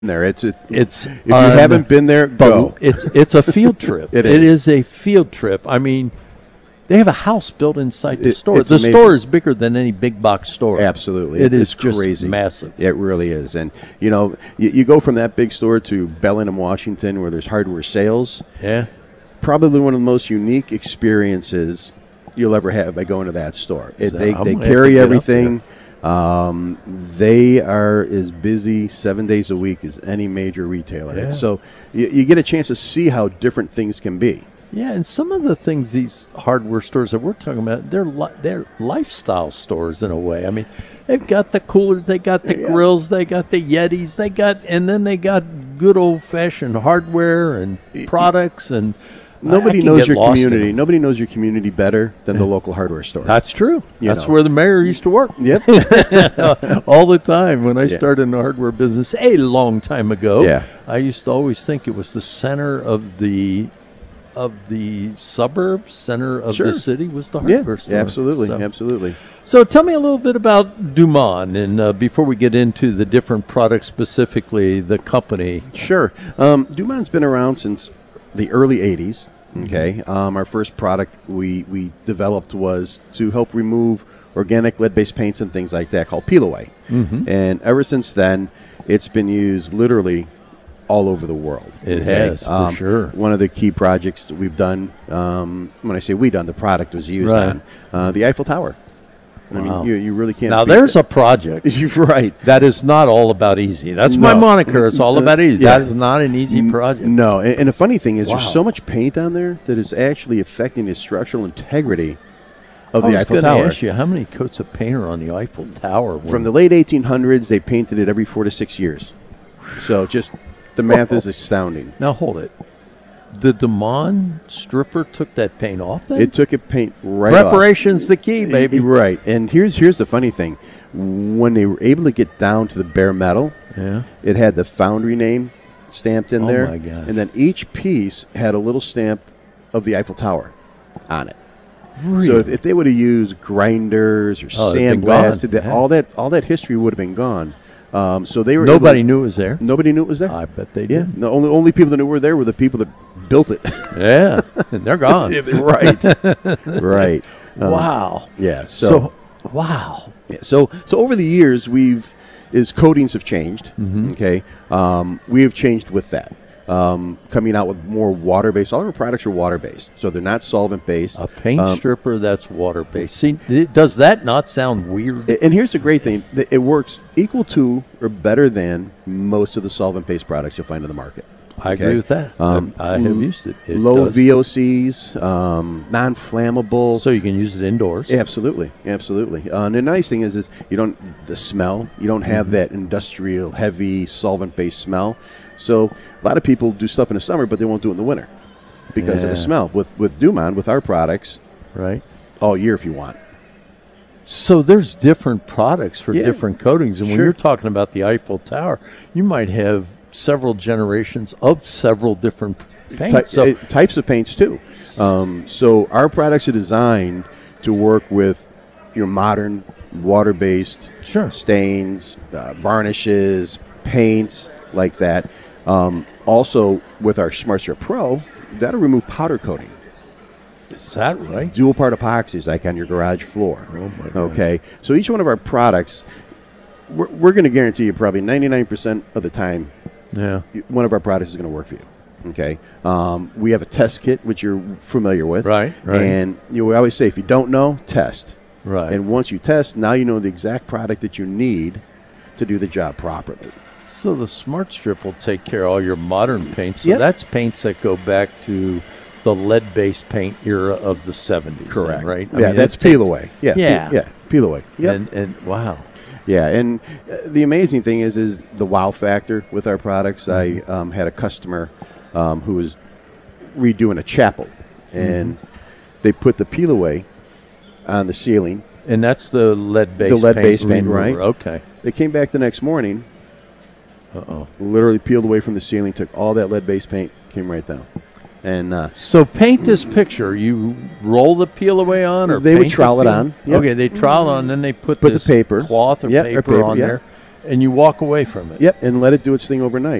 there. It's It's if you haven't been there, go. It's a field trip. It It is. is a field trip. I mean, they have a house built inside the It- store. it's The amazing. store is bigger than any big box store. Absolutely, It is it's just crazy, massive. It really is, and you go from that big store to Bellingham, Washington, where there's hardware sales. Yeah. Probably one of the most unique experiences you'll ever have by going to that store. So They I'm gonna have to carry get up everything. They are as busy 7 days a week as any major retailer. Yeah. So you get a chance to see how different things can be. Yeah, and some of the things these hardware stores that we're talking about, they're lifestyle stores in a way. I mean, they've got the coolers, they got the grills, they got the Yetis, and then they got good old fashioned hardware and products, and Nobody I can knows get your lost in community. them. Nobody knows your community better than the local hardware store. That's true. You That's know. where the mayor used to work. Yep. All the time when I started in the hardware business a long time ago. Yeah. I used to always think it was the center of the suburbs, center of Sure. the city was the Yeah, hardware store. absolutely, So- absolutely. So tell me a little bit about Dumont, and before we get into the different products, specifically the company. Sure. Dumont's been around since the early 80s. Okay. Our first product we developed was to help remove organic lead-based paints and things like that, called Peel Away. And ever since then, it's been used literally all over the world. It has, for sure. One of the key projects that we've done, when I say we done, the product was used Right. on the Eiffel Tower. I Wow. mean, you really can't. Now beat there's that. a project You're right. that is not all about easy. That's my No. moniker. It's all about easy. Yeah. That is not an easy project. No, and the funny thing is, Wow. there's so much paint on there that it's actually affecting the structural integrity of I the was Eiffel going to Tower. ask you, how many coats of paint are on the Eiffel Tower? From the late 1800s, they painted it every 4 to 6 years. So just the math is astounding. Now hold it. The Dumont stripper took that paint off then? It took it paint right off. Preparation's the key, baby. Right, and here's the funny thing: when they were able to get down to the bare metal, Yeah. it had the foundry name stamped in Oh there, my gosh. and then each piece had a little stamp of the Eiffel Tower on it. Really? So if they would have used grinders or Oh, it'd been gone. sandblasted, Yeah. all that history would have been gone. So they were Nobody able knew it was there. Nobody knew it was there. I bet they Yeah, did. the only people that knew were there were the people that built it. Yeah. And they're gone. right, right. Wow. Yeah. So, wow. Yeah, so over the years, as coatings have changed. Okay, we have changed with that. Coming out with more water-based. All of our products are water-based, so they're not solvent-based. A paint stripper that's water-based. See, does that not sound weird? And here's the great thing: it works equal to or better than most of the solvent-based products you'll find in the market. I agree with that. I have used it. It Low does. VOCs, non-flammable. So you can use it indoors. Absolutely, absolutely. And the nice thing is you don't the smell. You don't have that industrial, heavy, solvent-based smell. So a lot of people do stuff in the summer, but they won't do it in the winter because of the Yeah. smell. With Dumont, with our products, Right. all year if you want. So there's different products for Yeah. different coatings. And when Sure. you're talking about the Eiffel Tower, you might have several generations of several different paints. Types of paints too. So our products are designed to work with modern water-based Sure. stains, varnishes, paints like that. Also, with our Smart Strip Pro, that'll remove powder coating. Is that right? Dual part epoxies like on your garage floor. Oh my God. Okay, so each one of our products, we're going to guarantee you probably 99% of the time, Yeah. one of our products is going to work for you. Okay, we have a test kit which you're familiar with, Right, right. And we always say if you don't know, test. Right. And once you test, now you know the exact product that you need to do the job properly. So the Smart Strip will take care of all your modern paints. So Yep. that's paints that go back to the lead-based paint era of the 70s. then, Correct. right? I Yeah, mean, that's it's peel paints- away. Yeah. Yeah. Yeah. Peel away. Yep. And wow. Yeah, and the amazing thing is the wow factor with our products. Mm-hmm. I had a customer who was redoing a chapel, and Mm-hmm. they put the peel away on the ceiling. And that's the lead-based The lead-based paint, remover. right. Okay. They came back the next morning, Uh-oh. literally peeled away from the ceiling, took all that lead-based paint, came right down. And So paint this picture. You roll the peel away on, or They would paint the trowel it peel? on. Yep. Okay, they trowel on, then they put the this paper. cloth or Yep, or paper paper, on yeah. there, and you walk away from it. Yep, and let it do its thing overnight.